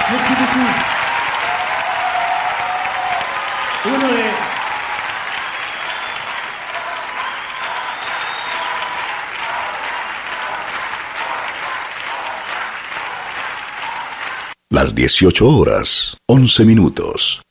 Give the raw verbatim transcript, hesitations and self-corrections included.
Merci beaucoup. Uno de... Las dieciocho horas, once minutos.